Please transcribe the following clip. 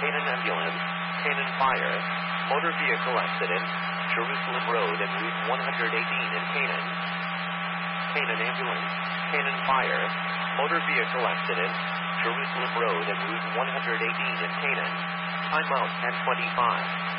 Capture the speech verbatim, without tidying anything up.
Canaan ambulance, Canaan fire, motor vehicle accident, Jerusalem Road and Route one eighteen in Canaan. Canaan ambulance, Canaan fire, motor vehicle accident, Jerusalem Road and Route one eighteen in Canaan. Time out ten twenty-five.